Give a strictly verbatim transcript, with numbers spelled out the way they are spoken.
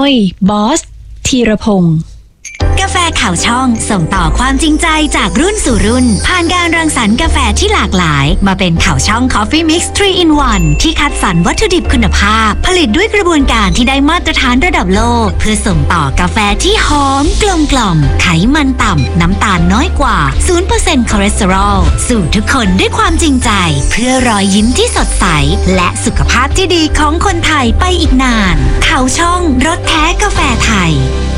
ยบอสธีรพงศ์กาแฟข่าวช่องส่งต่อความจริงใจจากรุ่นสู่รุ่นผ่านการรังสรรค์กาแฟที่หลากหลายมาเป็นข่าวช่อง Coffee Mix ทรี in วัน ที่คัดสรรวัตถุดิบคุณภาพผลิตด้วยกระบวนการที่ได้มาตรฐานระดับโลกเพื่อส่งต่อกาแฟที่หอมกลมกล่อมไขมันต่ำน้ำตาลน้อยกว่า ศูนย์เปอร์เซ็นต์ คอเลสเตอรอลสู่ทุกคนด้วยความจริงใจเพื่อรอยยิ้มที่สดใสและสุขภาพที่ดีของคนไทยไปอีกนานข่าวช่องรสแท้กาแฟไทย